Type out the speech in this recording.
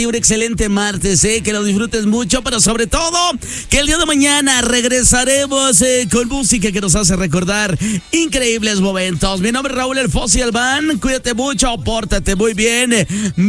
un excelente martes, que lo disfrutes mucho, pero sobre todo que el día de mañana regresaremos con música que nos hace recordar increíbles momentos. Mi nombre es Raúl El Fossi Albán, cuídate mucho, pórtate muy bien.